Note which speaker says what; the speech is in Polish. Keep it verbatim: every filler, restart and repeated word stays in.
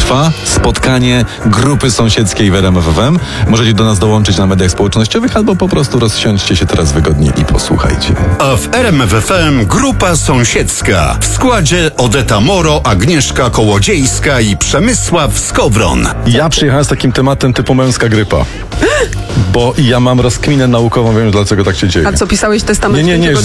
Speaker 1: trwa spotkanie grupy sąsiedzkiej w R M F F M. Możecie do nas dołączyć na mediach społecznościowych albo po prostu rozsiądźcie się teraz wygodnie i posłuchajcie.
Speaker 2: A w R M F F M grupa sąsiedzka. W składzie Odeta Moro, Agnieszka Kołodziejska i Przemysław Skowron.
Speaker 3: Ja przyjechałem z takim tematem typu męska grypa. Bo ja mam rozkminę naukową, wiem dlaczego tak się dzieje.
Speaker 4: A co, pisałeś testament?
Speaker 3: Nie, nie, nie,